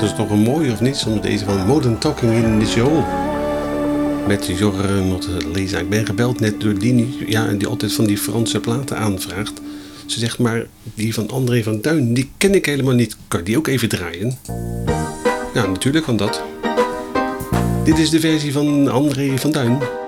is toch een mooie of niet? Soms deze van Modern Talking in the Show. Met Jorre Lisa. Ik ben gebeld net door Dini. Ja, die altijd van die Franse platen aanvraagt. Ze zegt maar, die van André van Duin, die ken ik helemaal niet. Kan ik die ook even draaien? Ja, natuurlijk kan dat. Dit is de versie van André van Duin.